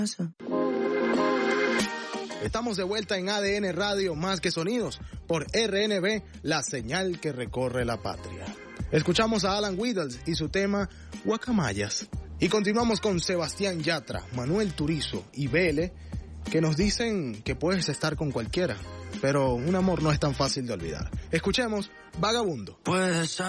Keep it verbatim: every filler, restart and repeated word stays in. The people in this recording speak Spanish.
Estamos de vuelta en A D N Radio Más que Sonidos por R N B, la señal que recorre la patria. Escuchamos a Alan Whittles y su tema Guacamayas. Y continuamos con Sebastián Yatra, Manuel Turizo y Vele, que nos dicen que puedes estar con cualquiera, pero un amor no es tan fácil de olvidar. Escuchemos Vagabundo. Puedes